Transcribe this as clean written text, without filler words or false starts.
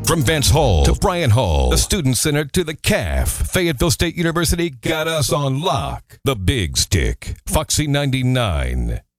From Vance Hall to Bryan Hall, the Student Center to the CAF, Fayetteville State University got us on lock. The Big Stick, Foxy 99.